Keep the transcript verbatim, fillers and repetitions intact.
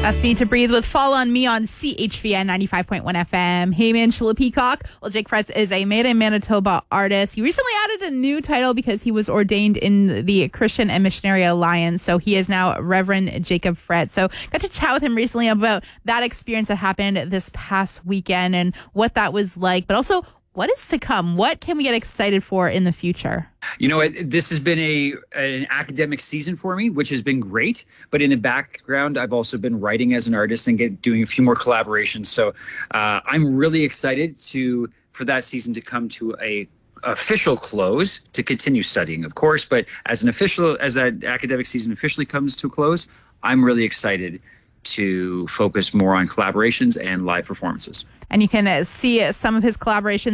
That's Need to Breathe with Fall on Me on C H V N ninety-five point one F M. Hey, man, Sheila Peacock. Well, Jake Fretz is a made in Manitoba artist. He recently added a new title because he was ordained in the Christian and Missionary Alliance. So he is now Reverend Jacob Fretz. So got to chat with him recently about that experience that happened this past weekend and what that was like, but also what is to come. What can we get excited for in the future? You know, this has been a an academic season for me, which has been great. But in the background, I've also been writing as an artist and get, doing a few more collaborations. So uh, I'm really excited to for that season to come to a official close, to continue studying, of course. But as an official, as that academic season officially comes to a close, I'm really excited to focus more on collaborations and live performances. And you can uh, see uh, some of his collaborations